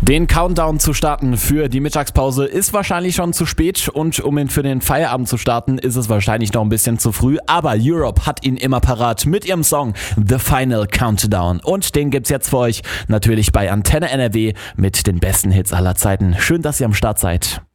Den Countdown zu starten für die Mittagspause ist wahrscheinlich schon zu spät und um ihn für den Feierabend zu starten, ist es wahrscheinlich noch ein bisschen zu früh, aber Europe hat ihn immer parat mit ihrem Song The Final Countdown und den gibt's jetzt für euch natürlich bei Antenne NRW mit den besten Hits aller Zeiten. Schön, dass ihr am Start seid.